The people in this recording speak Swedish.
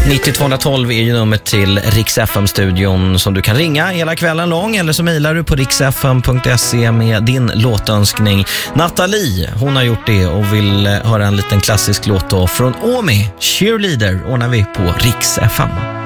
90-212 är ju numret till Rix FM-studion som du kan ringa hela kvällen lång, eller så mejlar du på rixfm.se med din låtönskning. Nathalie, hon har gjort det och vill höra en liten klassisk låt då från Omi. Cheerleader ordnar vi på Rix FM.